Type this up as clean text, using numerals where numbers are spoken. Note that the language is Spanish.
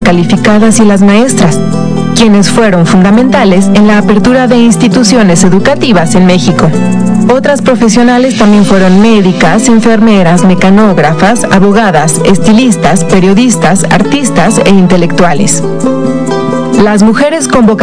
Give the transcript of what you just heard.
calificadas y las maestras, quienes fueron fundamentales en la apertura de instituciones educativas en México. Otras profesionales también fueron médicas, enfermeras, mecanógrafas, abogadas, estilistas, periodistas, artistas e intelectuales. Las mujeres convocadas